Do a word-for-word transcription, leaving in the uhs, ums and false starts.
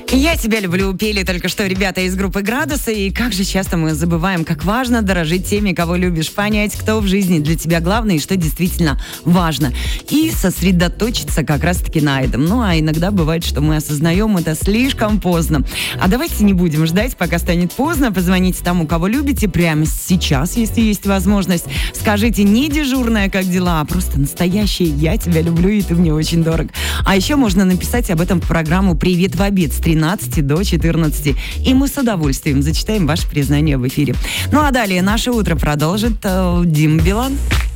Я тебя люблю, пели только что ребята из группы «Градусы». И как же часто мы забываем, как важно дорожить теми, кого любишь, понять, кто в жизни для тебя главный и что действительно важно. И сосредоточиться как раз-таки на этом. Ну, а иногда бывает, что мы осознаем это слишком поздно. А давайте не будем ждать, пока станет поздно. Позвоните тому, кого любите, прямо сейчас, если есть возможность. Скажите не дежурная, как дела, а просто настоящее «я тебя люблю, и ты мне очень дорог». А еще можно написать об этом в программу «Привет в обед» с тринадцати до четырнадцати. И мы с удовольствием зачитаем ваше признание в эфире. Ну а далее наше утро продолжит э, Дима Билан.